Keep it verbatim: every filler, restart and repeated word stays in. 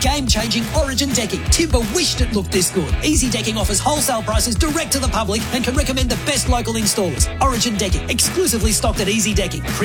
game-changing Origin decking. Timber wished it looked this good. Easy Decking offers wholesale prices direct to the public and can recommend the best local installers. Origin Decking, exclusively stocked at Easy Decking.